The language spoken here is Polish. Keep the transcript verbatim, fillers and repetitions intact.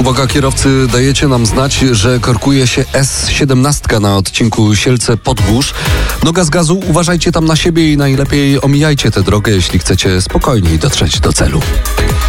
Uwaga, kierowcy, dajecie nam znać, że korkuje się S siedemnaście na odcinku Sielce-Podgórz. Noga z gazu, uważajcie tam na siebie i najlepiej omijajcie tę drogę, jeśli chcecie spokojniej dotrzeć do celu.